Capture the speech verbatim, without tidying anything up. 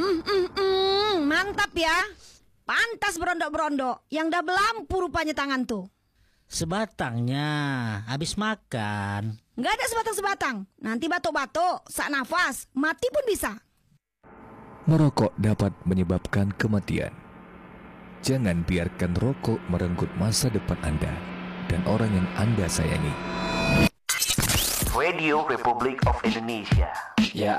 Mm, mm, mm, mantap ya. Pantas berondok-berondok. Yang dah belampu rupanya tangan tuh. Sebatangnya habis makan. Nggak ada sebatang-sebatang. Nanti batuk-batuk, sak nafas, mati pun bisa. Merokok dapat menyebabkan kematian. Jangan biarkan rokok merenggut masa depan Anda dan orang yang Anda sayangi. Radio Republik of Indonesia. Ya